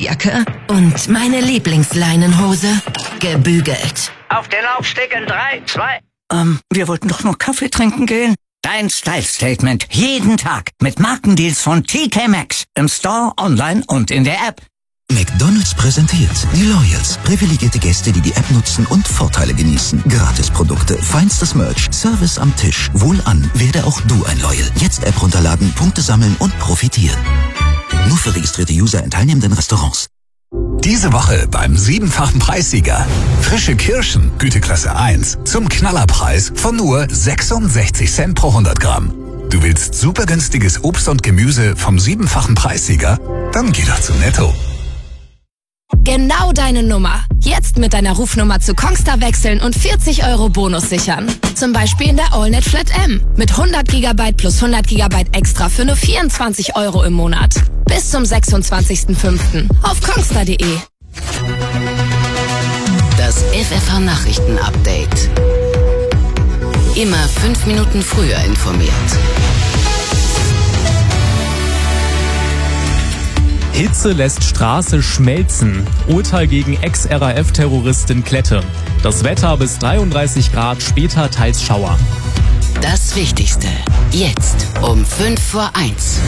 Lederjacke und meine Lieblingsleinenhose gebügelt. Auf den Laufsteg in 3, 2... Wir wollten doch nur Kaffee trinken gehen. Dein Style-Statement jeden Tag mit Markendeals von TK Maxx. Im Store, online und in der App. McDonald's präsentiert die Loyals. Privilegierte Gäste, die die App nutzen und Vorteile genießen. Gratisprodukte, feinstes Merch, Service am Tisch. Wohlan, werde auch du ein Loyal. Jetzt App runterladen, Punkte sammeln und profitieren. Nur für registrierte User in teilnehmenden Restaurants. Diese Woche beim 7-fachen Preissieger. Frische Kirschen, Güteklasse 1, zum Knallerpreis von nur 66 Cent pro 100 Gramm. Du willst super günstiges Obst und Gemüse vom 7-fachen Preissieger? Dann geh doch zu Netto. Genau deine Nummer. Jetzt mit deiner Rufnummer zu Kongstar wechseln und 40 € Bonus sichern. Zum Beispiel in der AllNet Flat M. Mit 100 GB plus 100 GB extra für nur 24 € im Monat. Bis zum 26.05. auf kongstar.de. Das FFH Nachrichten-Update. Immer 5 Minuten früher informiert. Hitze lässt Straße schmelzen. Urteil gegen Ex-RAF-Terroristin Klette. Das Wetter bis 33 Grad, später teils Schauer. Das Wichtigste. Jetzt um 1:05.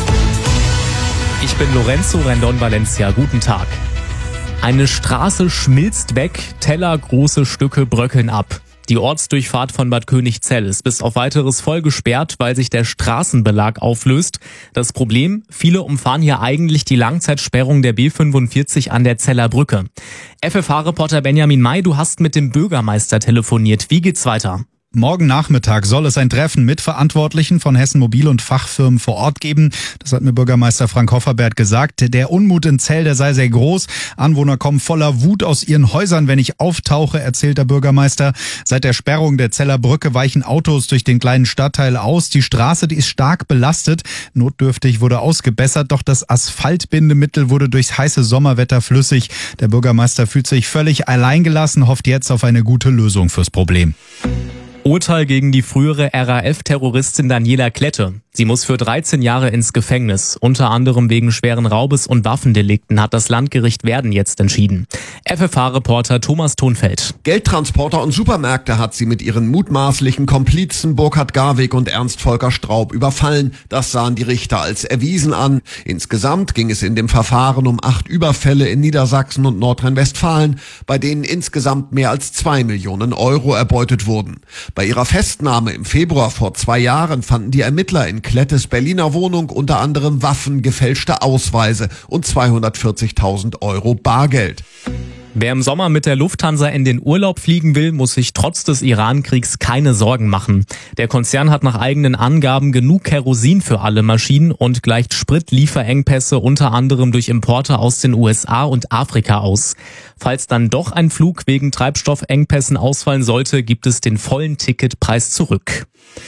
Ich bin Lorenzo Rendon Valencia. Guten Tag. Eine Straße schmilzt weg, tellergroße Stücke bröckeln ab. Die Ortsdurchfahrt von Bad Königzell ist bis auf weiteres voll gesperrt, weil sich der Straßenbelag auflöst. Das Problem, viele umfahren hier eigentlich die Langzeitsperrung der B45 an der Zeller Brücke. FFH-Reporter Benjamin May, du hast mit dem Bürgermeister telefoniert. Wie geht's weiter? Morgen Nachmittag soll es ein Treffen mit Verantwortlichen von Hessen Mobil und Fachfirmen vor Ort geben. Das hat mir Bürgermeister Frank Hofferbert gesagt. Der Unmut in Zell, der sei sehr groß. Anwohner kommen voller Wut aus ihren Häusern, wenn ich auftauche, erzählt der Bürgermeister. Seit der Sperrung der Zeller Brücke weichen Autos durch den kleinen Stadtteil aus. Die Straße, die ist stark belastet. Notdürftig wurde ausgebessert, doch das Asphaltbindemittel wurde durchs heiße Sommerwetter flüssig. Der Bürgermeister fühlt sich völlig alleingelassen, hofft jetzt auf eine gute Lösung fürs Problem. Urteil gegen die frühere RAF-Terroristin Daniela Klette. Sie muss für 13 Jahre ins Gefängnis. Unter anderem wegen schweren Raubes und Waffendelikten hat das Landgericht Werden jetzt entschieden. FFH-Reporter Thomas Thonfeld. Geldtransporter und Supermärkte hat sie mit ihren mutmaßlichen Komplizen Burkhard Garwig und Ernst Volker Straub überfallen. Das sahen die Richter als erwiesen an. Insgesamt ging es in dem Verfahren um 8 Überfälle in Niedersachsen und Nordrhein-Westfalen, bei denen insgesamt mehr als 2 Millionen € erbeutet wurden. Bei ihrer Festnahme im Februar vor 2 Jahren fanden die Ermittler in Klettes Berliner Wohnung unter anderem Waffen, gefälschte Ausweise und 240.000 € Bargeld. Wer im Sommer mit der Lufthansa in den Urlaub fliegen will, muss sich trotz des Iran-Kriegs keine Sorgen machen. Der Konzern hat nach eigenen Angaben genug Kerosin für alle Maschinen und gleicht Spritlieferengpässe unter anderem durch Importe aus den USA und Afrika aus. Falls dann doch ein Flug wegen Treibstoffengpässen ausfallen sollte, gibt es den vollen Ticketpreis zurück.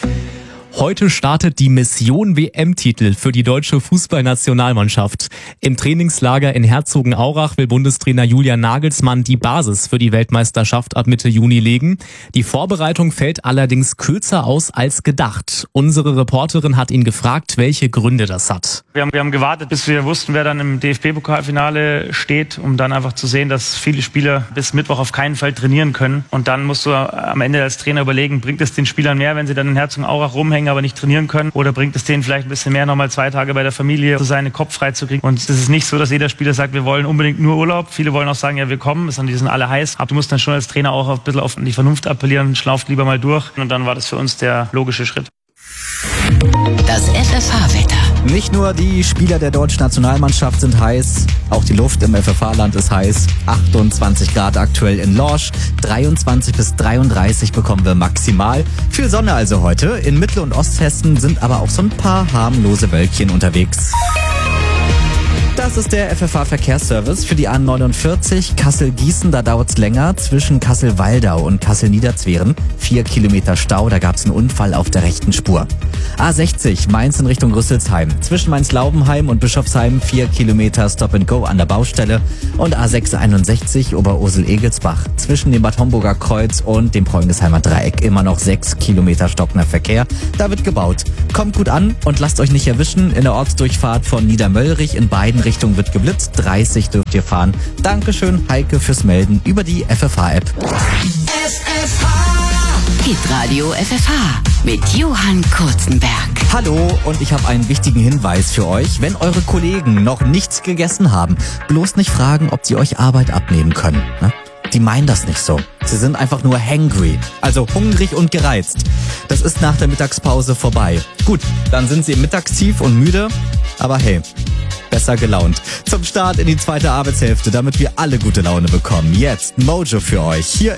Heute startet die Mission WM-Titel für die deutsche Fußballnationalmannschaft. Im Trainingslager in Herzogenaurach will Bundestrainer Julian Nagelsmann die Basis für die Weltmeisterschaft ab Mitte Juni legen. Die Vorbereitung fällt allerdings kürzer aus als gedacht. Unsere Reporterin hat ihn gefragt, welche Gründe das hat. Wir haben gewartet, bis wir wussten, wer dann im DFB-Pokalfinale steht, um dann einfach zu sehen, dass viele Spieler bis Mittwoch auf keinen Fall trainieren können. Und dann musst du am Ende als Trainer überlegen, bringt es den Spielern mehr, wenn sie dann in Herzogenaurach rumhängen, aber nicht trainieren können, oder bringt es denen vielleicht ein bisschen mehr, nochmal 2 Tage bei der Familie zu sein, den Kopf frei zu kriegen. Und es ist nicht so, dass jeder Spieler sagt, wir wollen unbedingt nur Urlaub. Viele wollen auch sagen, ja, wir kommen, die sind alle heiß. Aber du musst dann schon als Trainer auch ein bisschen auf die Vernunft appellieren, schlauft lieber mal durch. Und dann war das für uns der logische Schritt. Das FFH-Wetter. Nicht nur die Spieler der deutschen Nationalmannschaft sind heiß, auch die Luft im FFH-Land ist heiß. 28 Grad aktuell in Lorsch, 23 bis 33 bekommen wir maximal. Viel Sonne also heute. In Mittel- und Osthessen sind aber auch so ein paar harmlose Wölkchen unterwegs. Das ist der FFH-Verkehrsservice für die A49 Kassel-Gießen. Da dauert's länger zwischen Kassel-Waldau und Kassel-Niederzweren. 4 Kilometer Stau, da gab's einen Unfall auf der rechten Spur. A60 Mainz in Richtung Rüsselsheim. Zwischen Mainz-Laubenheim und Bischofsheim 4 Kilometer Stop-and-Go an der Baustelle. Und A661 Oberursel-Egelsbach. Zwischen dem Bad Homburger Kreuz und dem Preungesheimer Dreieck immer noch 6 Kilometer stockender Verkehr. Da wird gebaut. Kommt gut an und lasst euch nicht erwischen. In der Ortsdurchfahrt von Niedermöllrich in beiden Richtungen Richtung wird geblitzt. 30 dürft ihr fahren. Dankeschön, Heike, fürs Melden über die FFH-App. Hitradio FFH mit Johann Kurzenberg. Hallo, und ich habe einen wichtigen Hinweis für euch. Wenn eure Kollegen noch nichts gegessen haben, bloß nicht fragen, ob sie euch Arbeit abnehmen können. Ne? Die meinen das nicht so. Sie sind einfach nur hangry, also hungrig und gereizt. Das ist nach der Mittagspause vorbei. Gut, dann sind sie im Mittagstief und müde, aber hey, besser gelaunt. Zum Start in die zweite Arbeitshälfte, damit wir alle gute Laune bekommen. Jetzt Mojo für euch. Hier